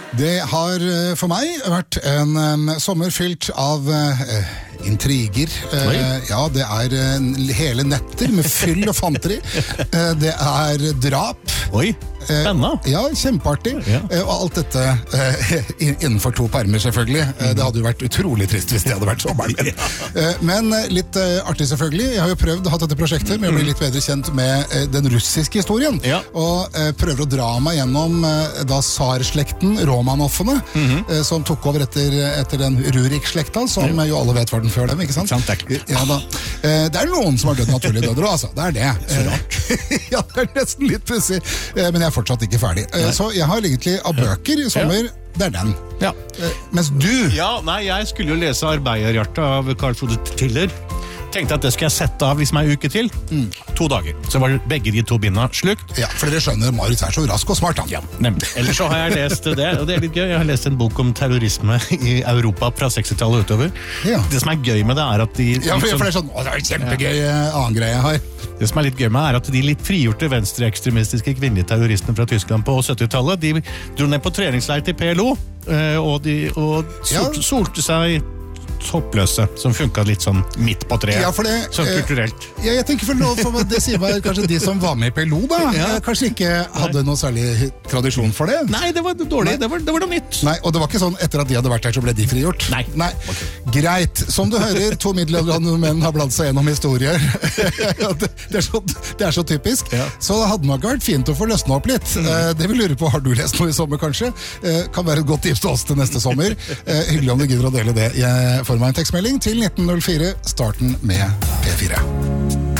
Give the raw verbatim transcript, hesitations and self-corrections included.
Det har for meg vært en um, sommer fylt av uh, intriger. Uh, ja, det er uh, hele netter med fyll og fanteri. Uh, det er drap. Oi, spennende. Uh, ja, kjempeartig. Ja. Uh, og alt dette uh, innenfor to permer selvfølgelig. Uh, det hadde jo vært utrolig trist hvis det hadde vært sommeren. Uh, men uh, litt uh, artig selvfølgelig. Jeg har jo prøvd å ha dette prosjektet med å bli litt bedre kjent med uh, den russiske historien. Ja. Og uh, prøver å dra meg gjennom uh, da Tsar-slekten, Romanoffene, mm-hmm. uh, som tok over etter, etter den Rurik-slekta, som ja. jo alle vet var den før dem, ikke sant? Sant, det, ja, da. Uh, det er noen som har dødd naturlig dødere, altså. Det er det. Så rart. Ja, det er nesten litt pussig. Uh, men jeg er fortsatt ikke ferdig. Uh, så jeg har egentlig av bøker i sommer, ja. det er den. Ja. Uh, mens du... Ja, nei, jeg skulle jo lese Arbeiderhjerte av Carl Frode Tiller. Tenkte at det skal jeg sette av liksom en uke til. Mm. To dager. Så var begge de to bindene slukt. Ja, for dere skjønner, Marit er så rask og smart, han. Ja, nemlig. Ellers så har jeg lest det, og det er litt gøy. Jeg har lest en bok om terrorisme i Europa fra sekstitallet utover. Ja. Det som er gøy med det er at de... Ja, for, for det er sånn, å, det er en kjempegøy ja. annen greie jeg har. Det som er litt gøy med er at de litt frigjorte venstreekstremistiske kvinnelige terroristene fra Tyskland på syttitallet, de dro ned på treningsleir til P L O, og de og solte, ja. solte seg toppløse, som funket litt sånn midt på treet, ja, det, sånn kulturelt. Ja, jeg tenker for, for det sier meg kanskje de som var med i P L O da, ja. kanskje ikke hadde noe særlig tradisjon for det. Nei, det var dårlig, det var, det var noe nytt. Nei, og det var ikke sånn, etter at de hadde vært her så ble de frigjort. Nei. Nei. Okay. Greit, som du hører, to middelaldrende menn har bladd seg gjennom historier. det, det, er så, det er så typisk. Ja. Så det hadde nok vært fint å få løsne opp litt. Mm. Uh, det vil lure på, har du lest noe i sommer kanskje? Uh, kan være et godt tips til oss til neste sommer. Uh, hyggelig om du gidder å dele det. Jeg får meg en tekstmelding til nitten null fire, starten med P fire.